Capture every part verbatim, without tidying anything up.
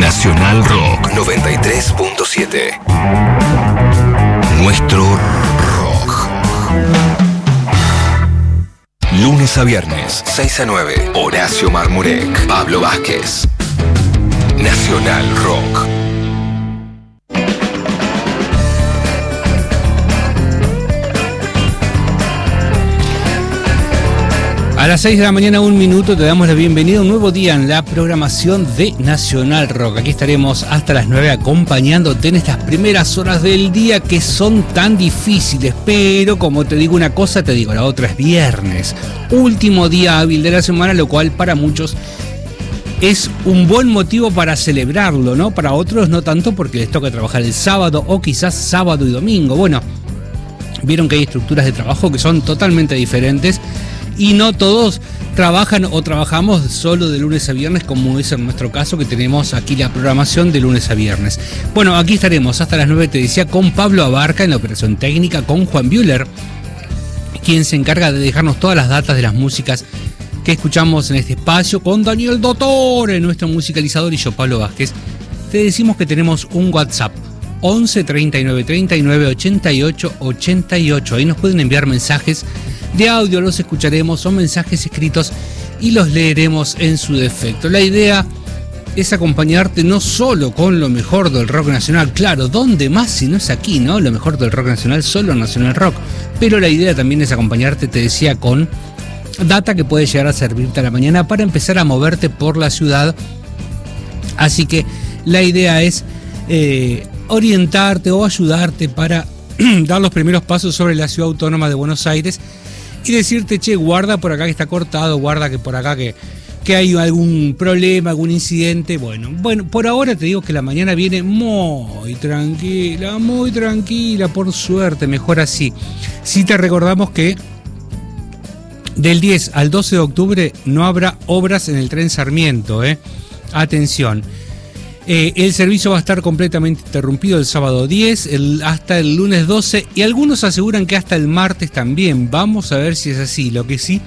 Nacional Rock noventa y tres punto siete. Nuestro rock. Lunes a viernes, seis a nueve. Horacio Marmurek, Pablo Vázquez. Nacional Rock. A las seis de la mañana, un minuto, te damos la bienvenida a un nuevo día en la programación de Nacional Rock. Aquí estaremos hasta las nueve acompañándote en estas primeras horas del día que son tan difíciles. Pero como te digo una cosa, te digo la otra, es viernes. Último día hábil de la semana, lo cual para muchos es un buen motivo para celebrarlo, ¿no? Para otros no tanto porque les toca trabajar el sábado o quizás sábado y domingo. Bueno, vieron que hay estructuras de trabajo que son totalmente diferentes. Y no todos trabajan o trabajamos solo de lunes a viernes, como es en nuestro caso, que tenemos aquí la programación de lunes a viernes. Bueno, aquí estaremos hasta las nueve, te decía, con Pablo Abarca en la operación técnica, con Juan Bühler, quien se encarga de dejarnos todas las datas de las músicas que escuchamos en este espacio, con Daniel Dottore, nuestro musicalizador, y yo, Pablo Vázquez. Te decimos que tenemos un WhatsApp, once treinta y nueve treinta y nueve ochenta y ocho ochenta y ocho. Ahí nos pueden enviar mensajes de audio, los escucharemos, son mensajes escritos y los leeremos en su defecto. La idea es acompañarte no solo con lo mejor del rock nacional, claro, ¿dónde más si no es aquí, no? Lo mejor del rock nacional, solo Nacional Rock. Pero la idea también es acompañarte, te decía, con data que puede llegar a servirte a la mañana para empezar a moverte por la ciudad. Así que la idea es eh, orientarte o ayudarte para dar los primeros pasos sobre la ciudad autónoma de Buenos Aires y decirte, che, guarda por acá que está cortado, guarda que por acá que, que hay algún problema, algún incidente. Bueno, bueno, por ahora te digo que la mañana viene muy tranquila, muy tranquila, por suerte, mejor así. Sí te recordamos que del diez al doce de octubre no habrá obras en el tren Sarmiento, ¿eh? Atención. Eh, el servicio va a estar completamente interrumpido el sábado diez el, hasta el lunes doce y algunos aseguran que hasta el martes también. Vamos a ver si es así. Lo que sí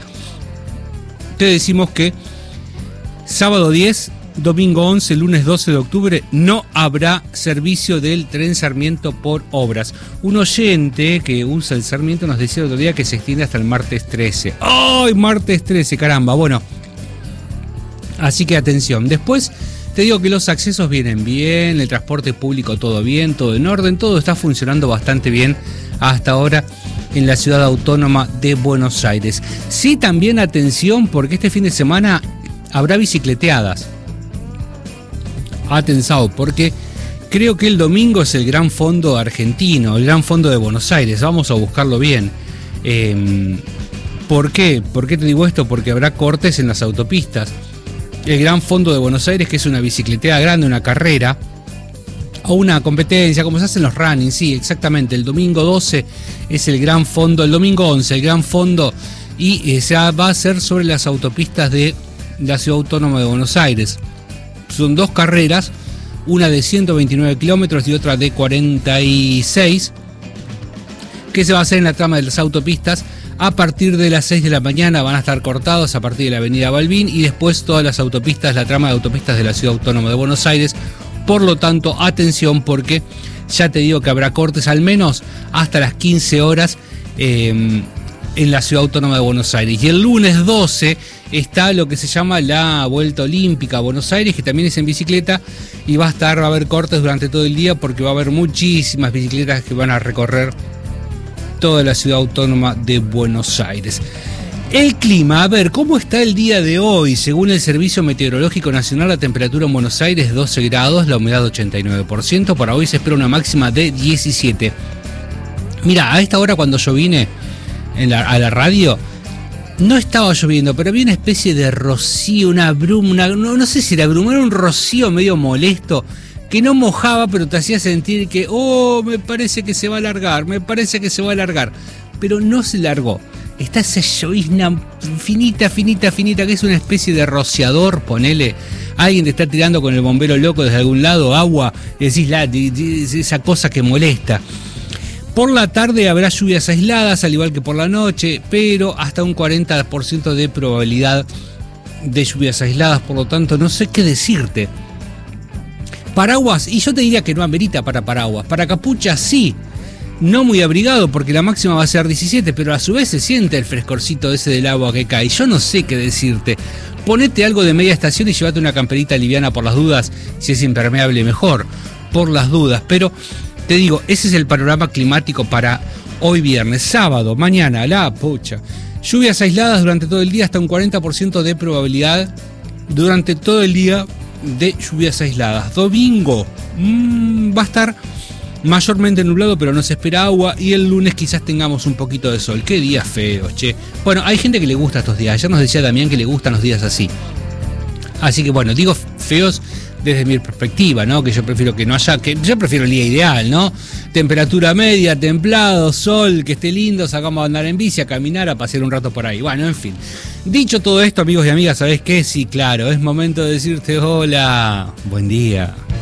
te decimos que sábado diez, domingo once, lunes doce de octubre no habrá servicio del tren Sarmiento por obras. Un oyente que usa el Sarmiento nos decía el otro día que se extiende hasta el martes trece. ¡Ay, martes trece! Caramba, bueno. Así que atención. Después te digo que los accesos vienen bien, el transporte público todo bien, todo en orden, todo está funcionando bastante bien hasta ahora en la ciudad autónoma de Buenos Aires. Sí, también atención, porque este fin de semana habrá bicicleteadas. Atención, porque creo que el domingo es el Gran Fondo argentino, el Gran Fondo de Buenos Aires. Vamos a buscarlo bien. Eh, ¿Por qué? ¿Por qué te digo esto? Porque habrá cortes en las autopistas. El Gran Fondo de Buenos Aires, que es una bicicleteada grande, una carrera o una competencia, como se hacen los running, sí, exactamente. El domingo doce es el Gran Fondo, el domingo once el Gran Fondo, y eh, se va a hacer sobre las autopistas de la Ciudad Autónoma de Buenos Aires. Son dos carreras, una de ciento veintinueve kilómetros y otra de cuarenta y seis, que se va a hacer en la trama de las autopistas. A partir de las seis de la mañana van a estar cortados a partir de la avenida Balbín y después todas las autopistas, la trama de autopistas de la Ciudad Autónoma de Buenos Aires. Por lo tanto, atención, porque ya te digo que habrá cortes al menos hasta las quince horas eh, en la Ciudad Autónoma de Buenos Aires. Y el lunes doce está lo que se llama la Vuelta Olímpica a Buenos Aires, que también es en bicicleta y va a estar, va a haber cortes durante todo el día porque va a haber muchísimas bicicletas que van a recorrer toda la Ciudad Autónoma de Buenos Aires. El clima, a ver, ¿cómo está el día de hoy? Según el Servicio Meteorológico Nacional, la temperatura en Buenos Aires doce grados, la humedad ochenta y nueve por ciento. Para hoy se espera una máxima de diecisiete. Mira, a esta hora cuando yo vine en la, a la radio, no estaba lloviendo, pero había una especie de rocío, una bruma, una, no, no sé si era bruma, era un rocío medio molesto, que no mojaba, pero te hacía sentir que, oh, me parece que se va a alargar, me parece que se va a alargar. Pero no se largó. Está esa llovizna finita, finita, finita, que es una especie de rociador, ponele. Alguien te está tirando con el bombero loco desde algún lado agua, y decís, la, esa cosa que molesta. Por la tarde habrá lluvias aisladas, al igual que por la noche, pero hasta un cuarenta por ciento de probabilidad de lluvias aisladas, por lo tanto no sé qué decirte. Paraguas, y yo te diría que no amerita para paraguas. Para capucha sí, no muy abrigado porque la máxima va a ser diecisiete, pero a su vez se siente el frescorcito ese del agua que cae. Yo no sé qué decirte. Ponete algo de media estación y llévate una camperita liviana por las dudas. Si es impermeable, mejor, por las dudas. Pero te digo, ese es el panorama climático para hoy viernes. Sábado, mañana, la pucha. Lluvias aisladas durante todo el día, hasta un cuarenta por ciento de probabilidad durante todo el día de lluvias aisladas. Domingo mmm, va a estar mayormente nublado, pero no se espera agua, y el lunes quizás tengamos un poquito de sol. Qué días feos, che. Bueno, hay gente que le gusta estos días. Ayer nos decía Damián que le gustan los días así. Así que bueno, digo feos desde mi perspectiva, ¿no? Que yo prefiero que no haya, que yo prefiero el día ideal, ¿no? Temperatura media, templado, sol, que esté lindo, sacamos a andar en bici, a caminar, a pasear un rato por ahí. Bueno, en fin. Dicho todo esto, amigos y amigas, ¿sabés qué? Sí, claro, es momento de decirte hola, buen día.